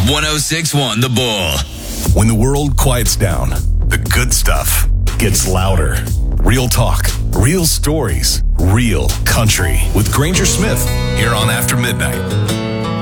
1061 The Bull. When the world quiets down, the good stuff gets louder. Real talk, real stories, real country with Granger Smith here on After Midnight.